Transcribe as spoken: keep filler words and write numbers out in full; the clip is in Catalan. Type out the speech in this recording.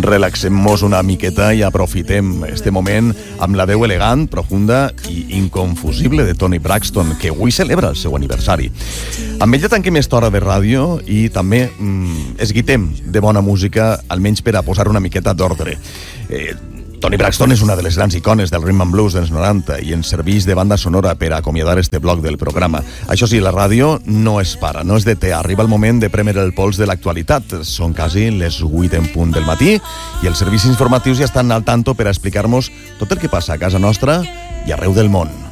relaxem-nos una miqueta i aprofitem este moment amb la veu elegant, profunda i inconfusible de Toni Braxton, que avui celebra el seu aniversari. Amb ella tanquem esta hora de ràdio i també mm, esguitem de bona música, almenys per a posar una miqueta d'ordre. Eh, Toni Braxton és una de les grans icones del rhythm and blues dels noranta i ens serveix de banda sonora per a acomiadar este bloc del programa. Això sí, la ràdio no es para, no es deté. Arriba el moment de prémer el pols de l'actualitat. Són quasi les vuit en punt del matí i els servicis informatius ja estan al tanto per a explicar-nos tot el que passa a casa nostra i arreu del món.